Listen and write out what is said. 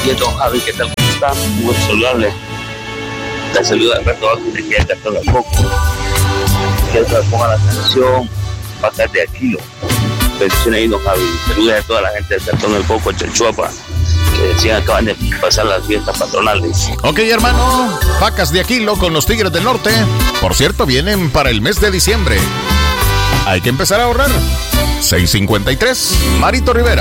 días, don Javi, ¿qué tal? ¿Cómo está? Muy saludable. La saluda al rato de que el cartón del poco. Quiero que ponga la canción Vacas de Aquilo. Bendiciones ahí, don Javi. Saludos a toda la gente del cartón del poco, Chalchuapa, que decían acaban de pasar las fiestas patronales. Ok, hermano, Vacas de Aquilo con los Tigres del Norte. Por cierto, vienen para el mes de diciembre. Hay que empezar a ahorrar. 653, Marito Rivera.